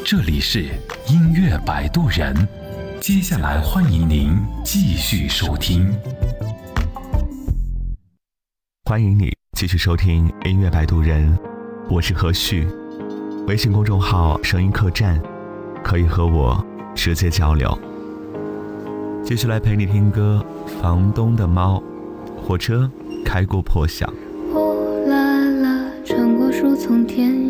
这里是音乐摆渡人，接下来欢迎您继续收听。 欢迎你继续收听音乐摆渡人，我是何旭。微信公众号声音客栈可以和我直接交流。继续来陪你听歌，房东的猫，火车开过破晓。 呼啦啦，穿过树丛田